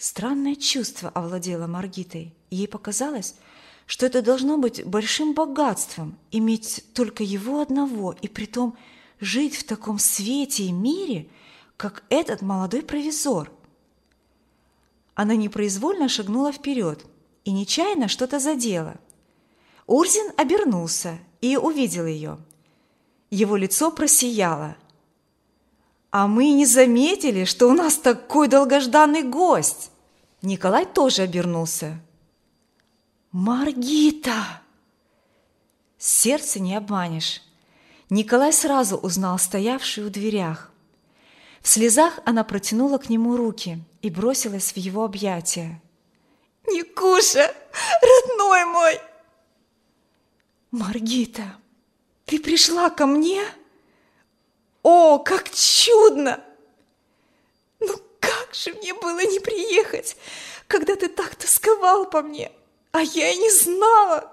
Странное чувство овладело Маргитой. Ей показалось, что это должно быть большим богатством, иметь только его одного, и притом жить в таком свете и мире, как этот молодой провизор. Она непроизвольно шагнула вперед и нечаянно что-то задела. Урзин обернулся и увидел ее. Его лицо просияло. «А мы не заметили, что у нас такой долгожданный гость!» Николай тоже обернулся. «Маргита!» Сердце не обманешь. Николай сразу узнал стоявшую в дверях. В слезах она протянула к нему руки и бросилась в его объятия. «Никуша, родной мой!» «Маргита, ты пришла ко мне? О, как чудно! Ну как же мне было не приехать, когда ты так тосковал по мне, а я и не знала!»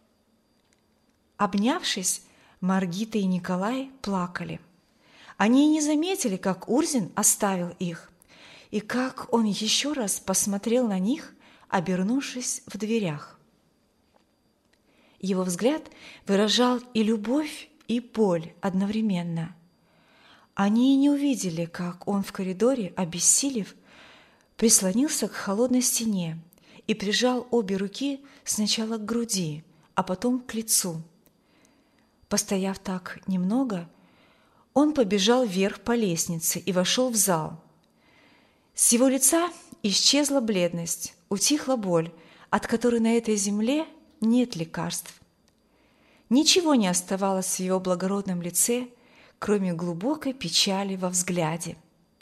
Обнявшись, Маргита и Николай плакали. Они и не заметили, как Урзин оставил их, и как он еще раз посмотрел на них, обернувшись в дверях. Его взгляд выражал и любовь, и боль одновременно. Они и не увидели, как он в коридоре, обессилев, прислонился к холодной стене и прижал обе руки сначала к груди, а потом к лицу. Постояв так немного, он побежал вверх по лестнице и вошел в зал. С его лица исчезла бледность, утихла боль, от которой на этой земле нет лекарств. Ничего не оставалось в его благородном лице, кроме глубокой печали во взгляде.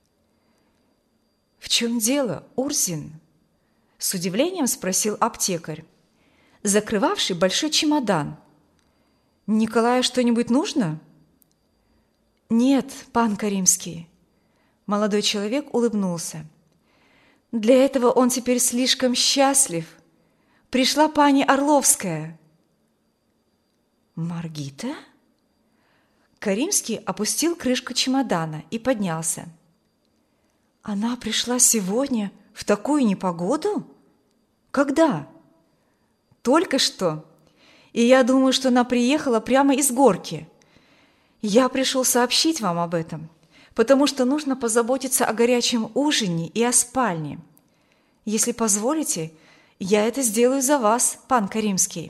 «В чем дело, Урзин?» – с удивлением спросил аптекарь, закрывавший большой чемодан. «Николаю что-нибудь нужно?» «Нет, пан Каримский». Молодой человек улыбнулся. «Для этого он теперь слишком счастлив. Пришла пани Орловская». «Маргита?» Каримский опустил крышку чемодана и поднялся. «Она пришла сегодня в такую непогоду? Когда?» «Только что. И я думаю, что она приехала прямо из горки. Я пришел сообщить вам об этом, потому что нужно позаботиться о горячем ужине и о спальне. Если позволите, я это сделаю за вас, пан Каримский».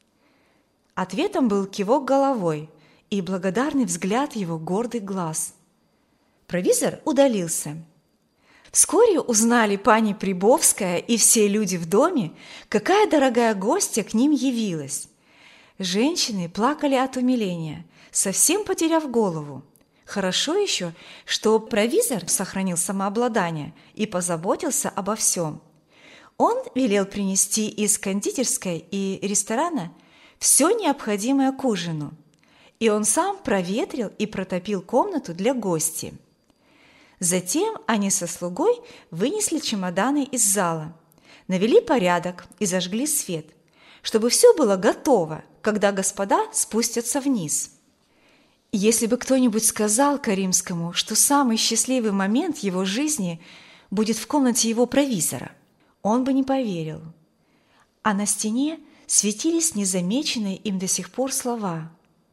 Ответом был кивок головой и благодарный взгляд его гордых глаз. Провизор удалился. Вскоре узнали пани Прибовская и все люди в доме, какая дорогая гостья к ним явилась. Женщины плакали от умиления, совсем потеряв голову. Хорошо еще, что провизор сохранил самообладание и позаботился обо всем. Он велел принести из кондитерской и ресторана все необходимое к ужину, и он сам проветрил и протопил комнату для гостей. Затем они со слугой вынесли чемоданы из зала, навели порядок и зажгли свет, чтобы все было готово, когда господа спустятся вниз. Если бы кто-нибудь сказал Каримскому, что самый счастливый момент его жизни будет в комнате его провизора, он бы не поверил. А на стене светились незамеченные им до сих пор слова: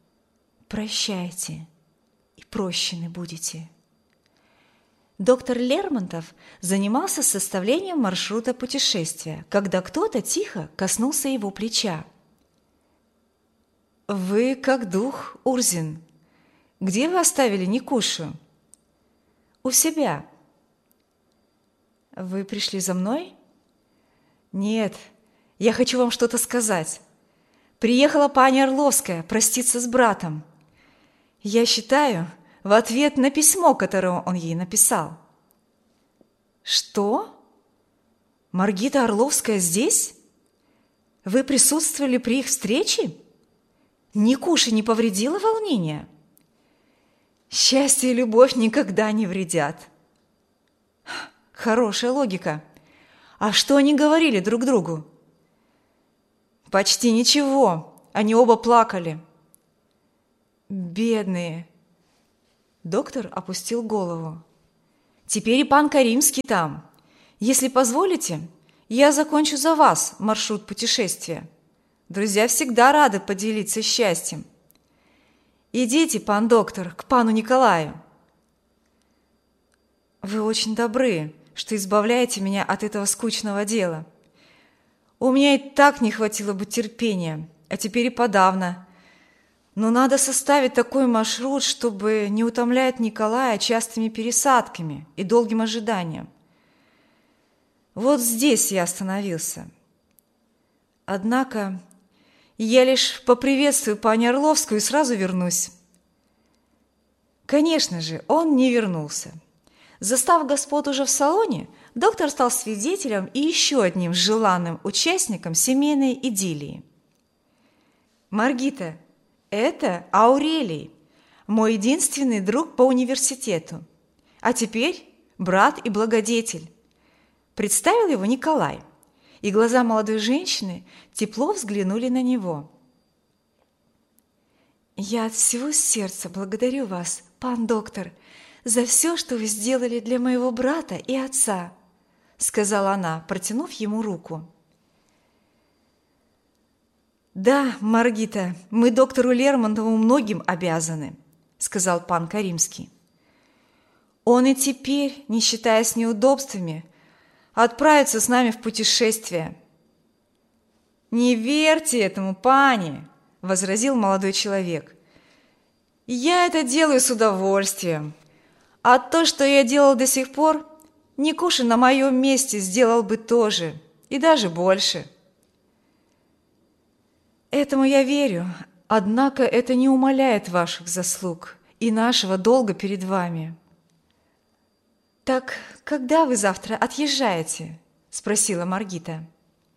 «Прощайте, и прощены будете». Доктор Лермонтов занимался составлением маршрута путешествия, когда кто-то тихо коснулся его плеча. «Вы как дух, Урзин. Где вы оставили Никушу?» «У себя». «Вы пришли за мной?» «Нет, я хочу вам что-то сказать. Приехала пани Орловская проститься с братом. Я считаю, в ответ на письмо, которое он ей написал». «Что? Маргита Орловская здесь? Вы присутствовали при их встрече? Никуше не повредило волнение?» «Счастье и любовь никогда не вредят». «Хорошая логика. А что они говорили друг другу?» «Почти ничего. Они оба плакали». «Бедные». Доктор опустил голову. «Теперь и пан Каримский там. Если позволите, я закончу за вас маршрут путешествия. Друзья всегда рады поделиться счастьем. Идите, пан доктор, к пану Николаю. Вы очень добры, что избавляете меня от этого скучного дела. У меня и так не хватило бы терпения, а теперь и подавно. Но надо составить такой маршрут, чтобы не утомлять Николая частыми пересадками и долгим ожиданием. Вот здесь я остановился. Однако я лишь поприветствую пани Орловскую и сразу вернусь. Конечно же, он не вернулся. Застав господ уже в салоне, доктор стал свидетелем и еще одним желанным участником семейной идиллии. «Маргита, это Аурелий, мой единственный друг по университету, а теперь брат и благодетель», представил его Николай, и глаза молодой женщины тепло взглянули на него. «Я от всего сердца благодарю вас, пан доктор, за все, что вы сделали для моего брата и отца», сказала она, протянув ему руку. «Да, Маргита, мы доктору Лермонтову многим обязаны», сказал пан Каримский. «Он и теперь, не считаясь неудобствами, отправится с нами в путешествие». «Не верьте этому, пани», – возразил молодой человек. «Я это делаю с удовольствием, а то, что я делал до сих пор, Никуша на моем месте сделал бы тоже, и даже больше». «Этому я верю, однако это не умаляет ваших заслуг и нашего долга перед вами». «Так когда вы завтра отъезжаете?» – спросила Маргита.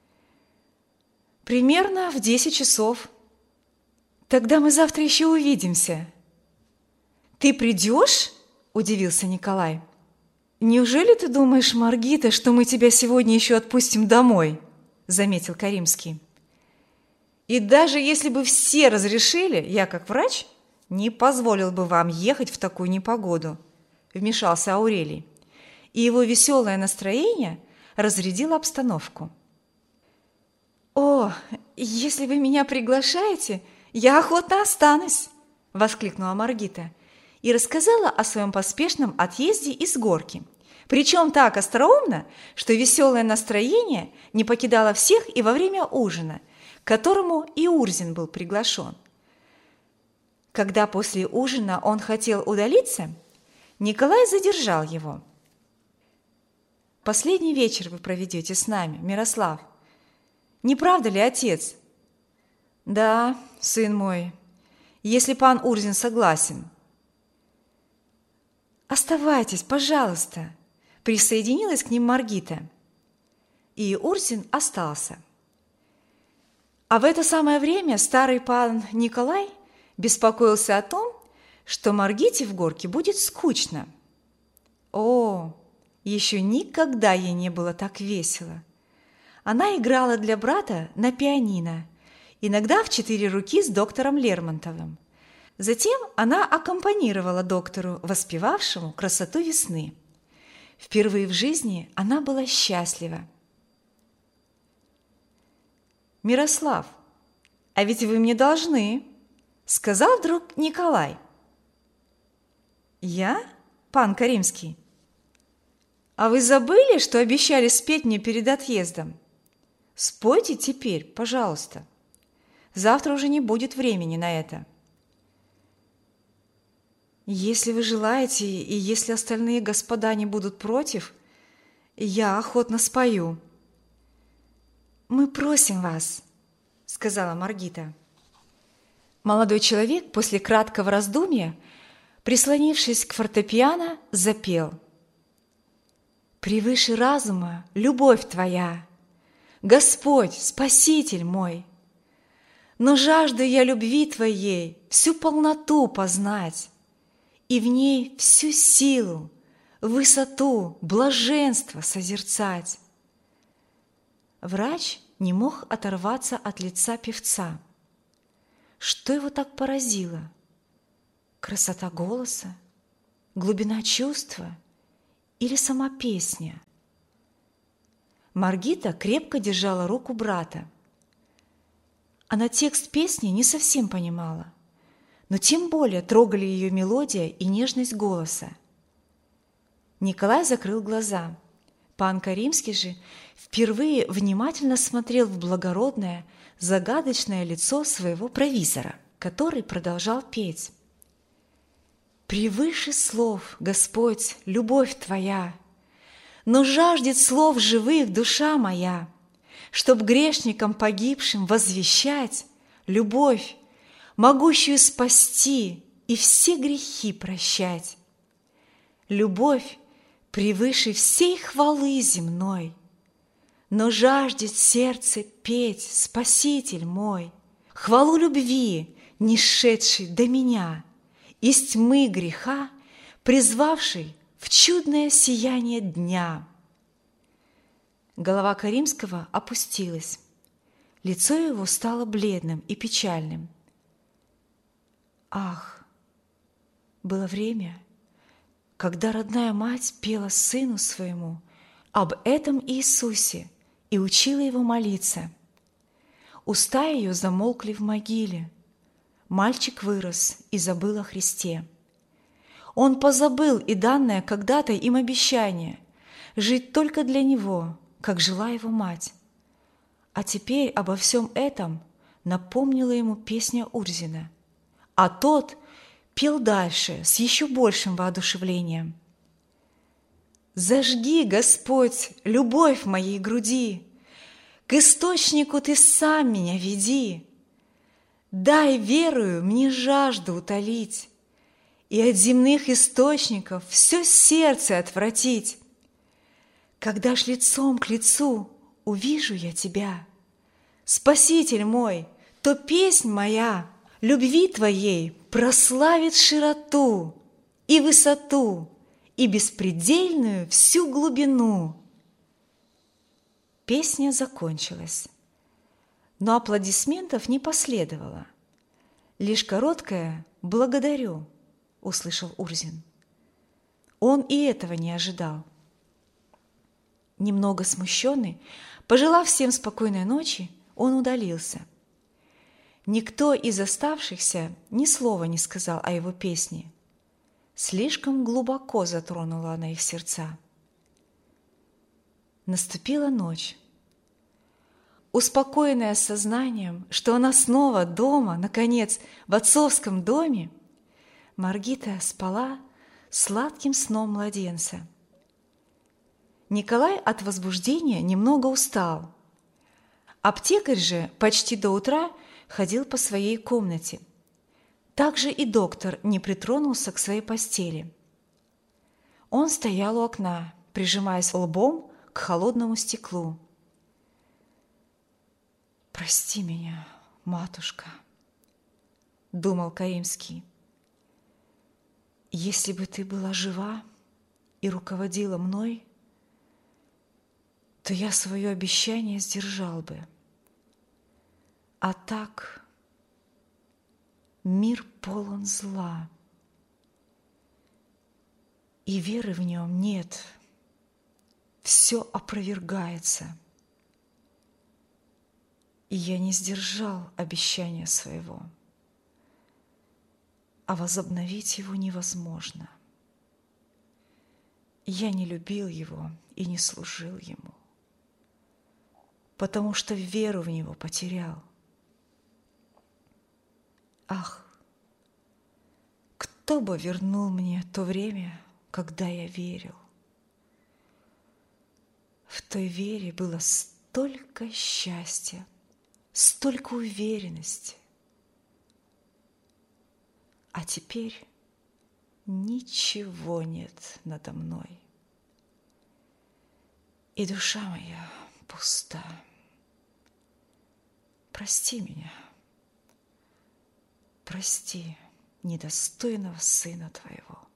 «Примерно в 10 часов. Тогда мы завтра еще увидимся». «Ты придешь?» – удивился Николай. «Неужели ты думаешь, Маргита, что мы тебя сегодня еще отпустим домой?» – заметил Каримский. «И даже если бы все разрешили, я, как врач, не позволил бы вам ехать в такую непогоду», – вмешался Аурелий, и его веселое настроение разрядило обстановку. «О, если вы меня приглашаете, я охотно останусь!» – воскликнула Маргита и рассказала о своем поспешном отъезде из горки, причем так остроумно, что веселое настроение не покидало всех и во время ужина, к которому и Урзин был приглашен. Когда после ужина он хотел удалиться, Николай задержал его. «Последний вечер вы проведете с нами, Мирослав. Не правда ли, отец?» «Да, сын мой, если пан Урзин согласен». «Оставайтесь, пожалуйста», – присоединилась к ним Маргита. И Урзин остался. А в это самое время старый пан Николай беспокоился о том, что Маргите в горке будет скучно. О, еще никогда ей не было так весело. Она играла для брата на пианино, иногда в 4 руки с доктором Лермонтовым. Затем она аккомпанировала доктору, воспевавшему красоту весны. Впервые в жизни она была счастлива. «Мирослав, а ведь вы мне должны», – сказал вдруг Николай. «Я, пан Каримский? А вы забыли, что обещали спеть мне перед отъездом? Спойте теперь, пожалуйста. Завтра уже не будет времени на это». «Если вы желаете, и если остальные господа не будут против, я охотно спою». «Мы просим вас», – сказала Маргита. Молодой человек после краткого раздумья, прислонившись к фортепиано, запел: «Превыше разума любовь твоя, Господь, Спаситель мой! Но жажду я любви твоей всю полноту познать, и в ней всю силу, высоту, блаженство созерцать». Врач не мог оторваться от лица певца. Что его так поразило? Красота голоса, глубина чувства или сама песня? Маргита крепко держала руку брата. Она текст песни не совсем понимала, но тем более трогали ее мелодия и нежность голоса. Николай закрыл глаза. Пан Каримский же впервые внимательно смотрел в благородное, загадочное лицо своего провизора, который продолжал петь. «Превыше слов, Господь, любовь Твоя, но жаждет слов живых душа моя, чтоб грешникам погибшим возвещать любовь, могущую спасти и все грехи прощать. Любовь превыше всей хвалы земной, но жаждет сердце петь Спаситель мой, хвалу любви, не шедшей до меня, из тьмы греха, призвавший в чудное сияние дня». Голова Каримского опустилась. Лицо его стало бледным и печальным. Ах, было время, когда родная мать пела сыну своему об этом Иисусе и учила его молиться. Уста ее замолкли в могиле. Мальчик вырос и забыл о Христе. Он позабыл и данное когда-то им обещание жить только для него, как жила его мать. А теперь обо всем этом напомнила ему песня Урзина. А тот пел дальше с еще большим воодушевлением. «Зажги, Господь, любовь в моей груди, к источнику Ты сам меня веди, дай верою мне жажду утолить и от земных источников все сердце отвратить. Когда ж лицом к лицу увижу я Тебя, Спаситель мой, то песнь моя любви Твоей прославит широту и высоту и беспредельную всю глубину». Песня закончилась, но аплодисментов не последовало. Лишь короткое «благодарю» услышал Урзин. Он и этого не ожидал. Немного смущенный, пожелав всем спокойной ночи, он удалился. Никто из оставшихся ни слова не сказал о его песне. Слишком глубоко затронула она их сердца. Наступила ночь. Успокоенная сознанием, что она снова дома, наконец, в отцовском доме, Маргита спала сладким сном младенца. Николай от возбуждения немного устал. Аптекарь же почти до утра ходил по своей комнате. Также и доктор не притронулся к своей постели. Он стоял у окна, прижимаясь лбом к холодному стеклу. «Прости меня, матушка», — думал Каримский. «Если бы ты была жива и руководила мной, то я свое обещание сдержал бы. А так мир полон зла, и веры в нем нет, все опровергается. И я не сдержал обещания своего, а возобновить его невозможно. Я не любил его и не служил ему, потому что веру в него потерял. Ах, кто бы вернул мне то время, когда я верил? В той вере было столько счастья, столько уверенности. А теперь ничего нет надо мной, и душа моя пуста. Прости меня, прости недостойного сына Твоего.